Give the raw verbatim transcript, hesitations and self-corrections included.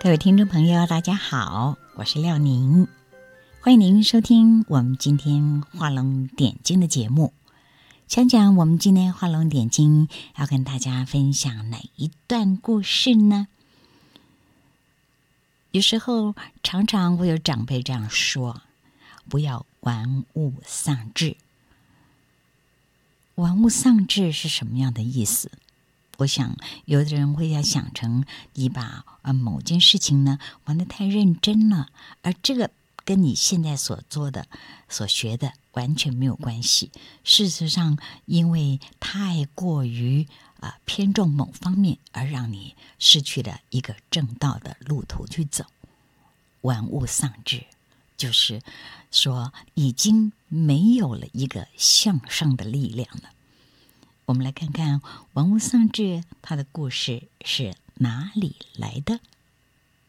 各位听众朋友，大家好，我是廖宁，欢迎您收听我们今天画龙点睛的节目。讲讲我们今天画龙点睛要跟大家分享哪一段故事呢？有时候常常会有长辈这样说，不要玩物丧志。玩物丧志是什么样的意思？我想有的人会要想成你把呃某件事情呢玩得太认真了，而这个跟你现在所做的所学的完全没有关系。事实上因为太过于啊、呃、偏重某方面，而让你失去了一个正道的路途去走。玩物丧志就是说已经没有了一个向上的力量了。我们来看看玩物丧志它的故事是哪里来的。